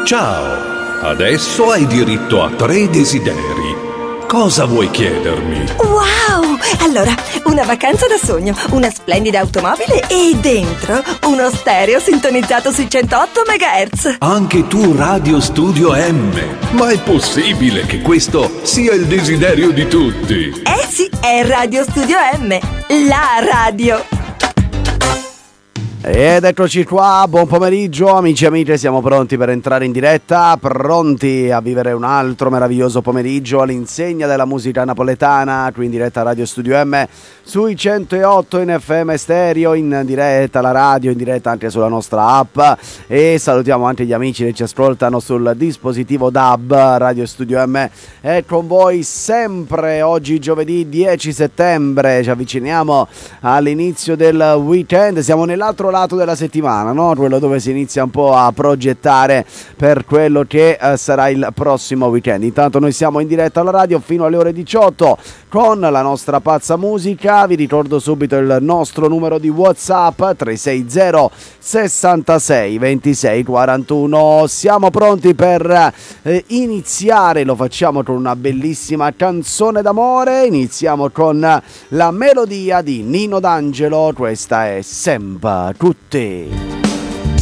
Ciao, adesso hai diritto a 3 desideri. Cosa vuoi chiedermi? Wow! Allora, una vacanza da sogno, una splendida automobile e dentro uno stereo sintonizzato sui 108 MHz. Anche tu Radio Studio M. Ma è possibile che questo sia il desiderio di tutti? Eh sì, è Radio Studio M, la radio. Ed eccoci qua, buon pomeriggio amici e amiche, siamo pronti per entrare in diretta, pronti a vivere un altro meraviglioso pomeriggio all'insegna della musica napoletana, qui in diretta a Radio Studio M sui 108 in FM stereo, in diretta alla radio, in diretta anche sulla nostra app, e salutiamo anche gli amici che ci ascoltano sul dispositivo DAB. Radio Studio M è con voi sempre. Oggi giovedì 10 settembre, ci avviciniamo all'inizio del weekend, siamo nell'altro lato della settimana, no? Quello dove si inizia un po' a progettare per quello che sarà il prossimo weekend. Intanto noi siamo in diretta alla radio fino alle ore 18 con la nostra pazza musica. Vi ricordo subito il nostro numero di WhatsApp 360 66 26 41. Siamo pronti per iniziare, lo facciamo con una bellissima canzone d'amore. Iniziamo con la melodia di Nino D'Angelo, questa è Sempre tutti.